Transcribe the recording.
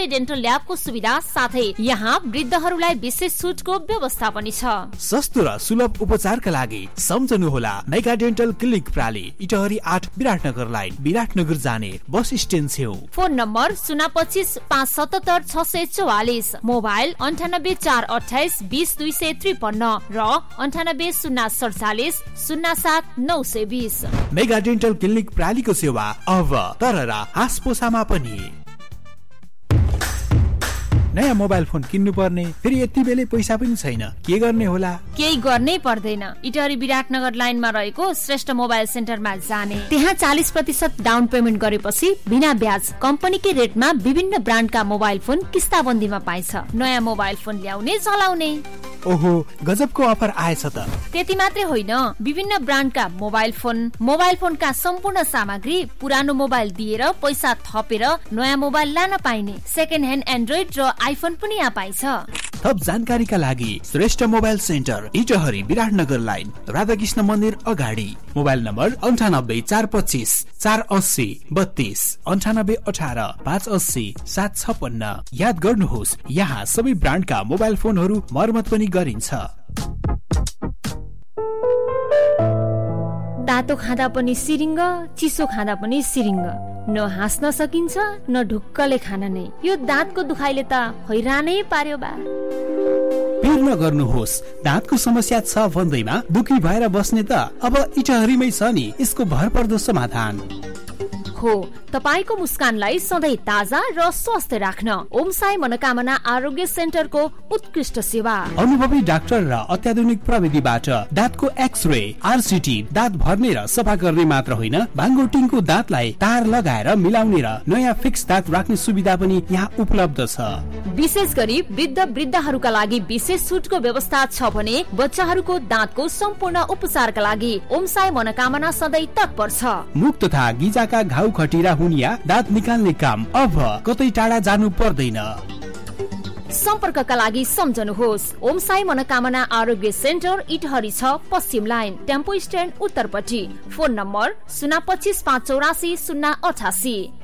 पाँचवटै dental ल्याबको सुविधा साथै यहाँ वृद्धहरूलाई विशेष छुटको व्यवस्था पनि छ। सस्तो र सुलभ उपचारका लागि सम्झनुहोला mega dental clinic प्राली, Itahari 8 Biratnagar line, Biratnagar जाने बस स्ट्यान्ड छेउ। फोन नम्बर 025 577 644, मोबाइल 98 428 20 253 र 98 047 07 920। मेगा डेन्टल क्लिनिक प्रालीको सेवा अब तररा हाँसपोसामा पनि। नयाँ मोबाइल फोन किन्नु पर्ने, फेरि यति बेलै पैसा पनि छैन, के गर्ने होला? केही गर्नै पर्दैन। इटहरी विराटनगर लाइनमा रहेको श्रेष्ठ मोबाइल सेन्टरमा जाने, त्यहाँ 40% डाउन पेमेन्ट गरेपछि बिना ब्याज कम्पनीकै रेटमा विभिन्न ब्रान्डका मोबाइल फोन किस्ताबन्दीमा पाइन्छ। नयाँ मोबाइल फोन ल्याउने चलाउने। ओहो, गजबको अफर आएछ त। त्यति मात्रै होइन, विभिन्न ब्रान्डका मोबाइल फोनका सम्पूर्ण सामग्री पुरानो मोबाइल दिएर पैसा थपेर नयाँ मोबाइल लान पाइने। सेकेन्ड ह्यान्ड एन्ड्रोइड र आइफोन पनि यहाँ पाइन्छ। थप जानकारीका लागि Shrestha mobile centre, Itahari Biratnagar line, Radhakrishna मन्दिर अगाडि। Mobile number 98 425 480 32, 98 18 580 756। याद गर्नुहोस्, यहाँ सबै ब्रान्डका मोबाइल फोनहरू मर्मत पनि गरिन्छ। तातो खाँदा पनि सिरिङ्ग, चिसो खाँदा पनि सिरिङ्ग। न हाँस्न सकिन्छ न ढुक्कले खान नै। यो दाँतको दुखाइले त हैरानै पार्यो बा। पिर नगर्नुहोस्, दाँतको समस्या छ भन्दैमा दुखी भएर बस्ने त अब इटहरीमै छ नि यसको भरपर्दो समाधान। हो, तपाईको मुस्कानलाई सधैँ ताजा र स्वस्थ राख्न ओम साई मनोकामना आरोग्य सेन्टरको उत्कृष्ट सेवा। अनुभवी डाक्टर र अत्याधुनिक प्रविधिबाट दाँतको एक्सरे, आरसिटी, दाँत भर्ने र सफा गर्ने मात्र होइन, भाङ्गोटिङको दाँतलाई तार लगाएर मिलाउने र नयाँ फिक्स दाँत राख्ने सुविधा पनि यहाँ उपलब्ध छ। विशेष गरी वृद्धहरूका लागि विशेष छुटको व्यवस्था छ भने बच्चाहरूको दाँतको सम्पूर्ण उपचारका लागि ओम साई मनोकामना सधैँ तत्पर छ। मुख तथा गिजाका घाउ खटिरा हुनिया दाँत निकाल्ने काम अब कतै टाढा जानु पर्दैन। सम्पर्कका लागि सम्झनुहोस्, ओम साई मनोकामना आरोग्य सेन्टर, इटहरी 6 पश्चिम line, tempo stand उत्तरपट्टि। Phone number 025 584 088।